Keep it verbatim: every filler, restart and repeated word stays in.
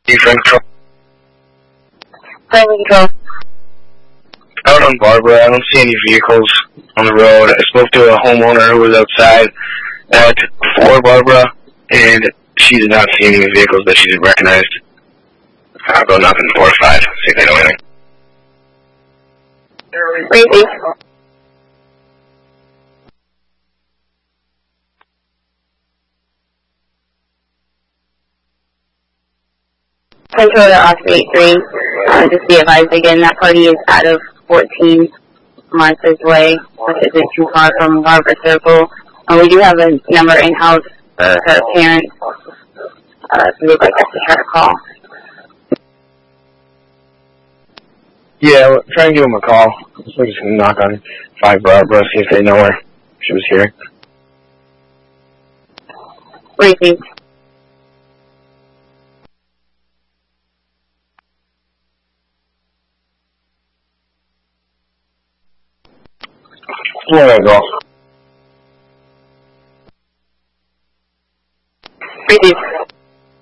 Frank Control. Frank Control. Out on Barbara, I don't see any vehicles on the road. I spoke to a homeowner who was outside at four Barbara, and she did not see any vehicles that she recognized. I'll go knock on four or five, see if they know anything. Crazy. Control to Oscar eight three. Uh, just be advised again, that party is out of fourteen Martha's Way, which isn't too far from Barbara Circle. Uh, we do have a number in-house for her parents. Uh, so we'd like us to try to call. Yeah, well, try and give them a call. We're just going to knock on five Barbara, see if they know her. She was here. What do you think? Yeah, go. What do you think?